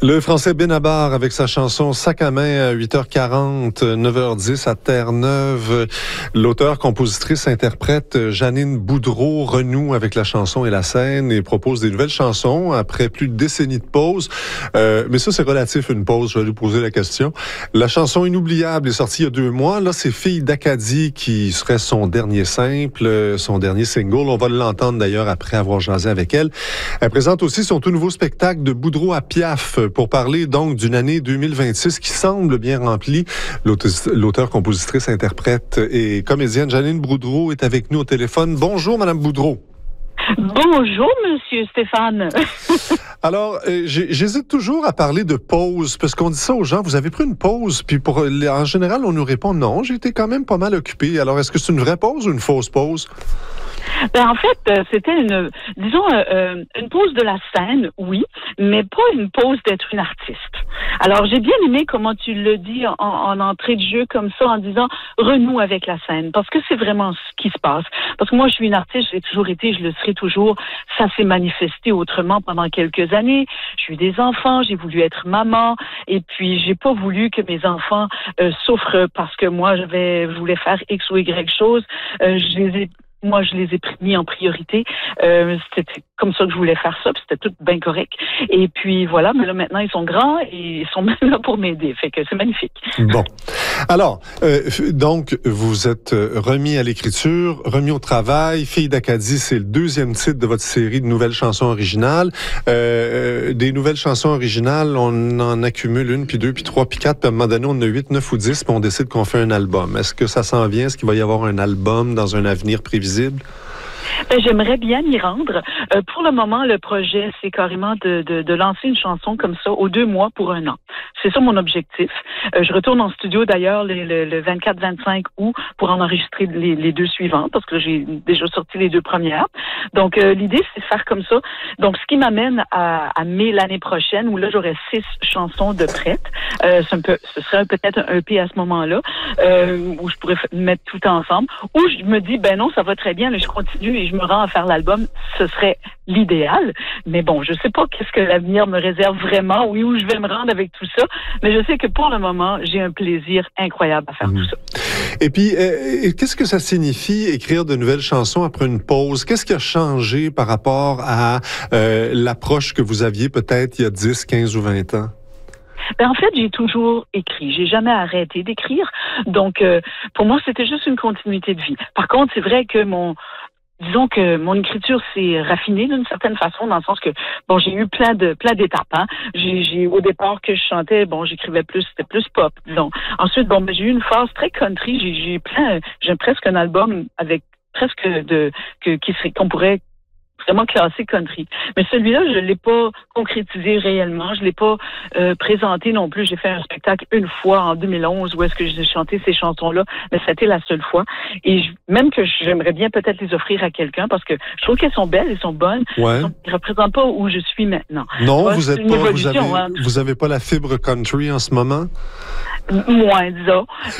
Le Français Benabar avec sa chanson Sac à main à 8h40, 9h10 à Terre-Neuve. L'auteur, compositrice, interprète Janine Boudreau renoue avec la chanson et la scène et propose des nouvelles chansons après plus de décennies de pause. Mais ça, c'est relatif, une pause. Je vais lui poser la question. La chanson Inoubliable est sortie il y a 2 mois. Là, c'est Fille d'Acadie qui serait son dernier simple, son dernier single. On va l'entendre d'ailleurs après avoir jasé avec elle. Elle présente aussi son tout nouveau spectacle de Boudreau à Piaf pour parler donc d'une année 2026 qui semble bien remplie. L'auteur, compositrice, interprète et comédienne Janine Boudreau est avec nous au téléphone. Bonjour, Madame Boudreau. Bonjour, Monsieur Stéphane. Alors, j'hésite toujours à parler de pause, parce qu'on dit ça aux gens, vous avez pris une pause, puis en général, on nous répond non, j'ai été quand même pas mal occupé. Alors, est-ce que c'est une vraie pause ou une fausse pause? En fait, c'était une pause de la scène, oui, mais pas une pause d'être une artiste. Alors, j'ai bien aimé comment tu le dis en entrée de jeu comme ça, en disant renoue avec la scène, parce que c'est vraiment ce qui se passe. Parce que moi, je suis une artiste, je l'ai toujours été, je le serai toujours. Ça s'est manifesté autrement pendant quelques années. J'ai eu des enfants, j'ai voulu être maman, et puis j'ai pas voulu que mes enfants souffrent parce que moi, je voulais faire X ou Y chose. Je les ai mis en priorité. C'était comme ça que je voulais faire ça, puis c'était tout bien correct. Et puis voilà, mais là maintenant ils sont grands et ils sont même là pour m'aider. Fait que c'est magnifique. Bon. Alors, donc, vous êtes remis à l'écriture, remis au travail. Fille d'Acadie, c'est le 2e titre de votre série de nouvelles chansons originales. Des nouvelles chansons originales, on en accumule 1, puis 2, puis 3, puis 4, puis à un moment donné, on en a 8, 9 ou 10, puis on décide qu'on fait un album. Est-ce que ça s'en vient? Est-ce qu'il va y avoir un album dans un avenir prévisible? J'aimerais bien m'y rendre. Pour le moment, le projet, c'est carrément de lancer une chanson comme ça aux 2 mois pour 1 an. C'est ça mon objectif. Je retourne en studio d'ailleurs le 24-25 août pour en enregistrer les 2 suivantes parce que j'ai déjà sorti les 2 premières. Donc, l'idée, c'est de faire comme ça. Donc, ce qui m'amène à mai l'année prochaine où là, j'aurai 6 chansons de prêtes. Ce serait peut-être un EP à ce moment-là où je pourrais mettre tout ensemble. Ou je me dis, ben non, ça va très bien, là, je continue et je me rends à faire l'album, ce serait l'idéal. Mais bon, je sais pas qu'est-ce que l'avenir me réserve vraiment, oui, où je vais me rendre avec tout ça. Mais je sais que pour le moment, j'ai un plaisir incroyable à faire tout ça. Et puis, qu'est-ce que ça signifie écrire de nouvelles chansons après une pause? Qu'est-ce qui a changé par rapport à l'approche que vous aviez peut-être il y a 10, 15 ou 20 ans? En fait, j'ai toujours écrit. J'ai jamais arrêté d'écrire. Donc, pour moi, c'était juste une continuité de vie. Par contre, c'est vrai que disons que mon écriture s'est raffinée d'une certaine façon, dans le sens que, bon, j'ai eu plein d'étapes, hein. J'ai au départ que je chantais, bon, j'écrivais plus, c'était plus pop, disons. Ensuite, bon, j'ai eu une phase très country, j'ai presque un album avec presque qu'on pourrait vraiment classé country. Mais celui-là, je l'ai pas concrétisé réellement. Je l'ai pas présenté non plus. J'ai fait un spectacle une fois en 2011 où est-ce que j'ai chanté ces chansons-là, mais c'était la seule fois. Et même que j'aimerais bien peut-être les offrir à quelqu'un parce que je trouve qu'elles sont belles, elles sont bonnes. Ouais. Elles représentent pas où je suis maintenant. Non, ouais, vous avez pas la fibre country en ce moment? Moins, disons.